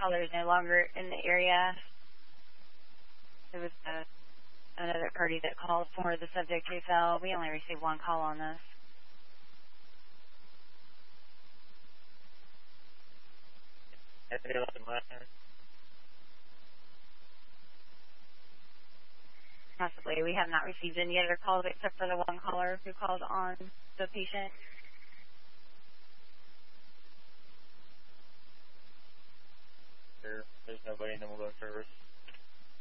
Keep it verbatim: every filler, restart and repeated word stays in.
caller is no longer in the area. It was uh, another party that called for the subject who fell. We only received one call on this. Possibly. We have not received any other calls except for the one caller who called on the patient. There, there's nobody in the mobile service.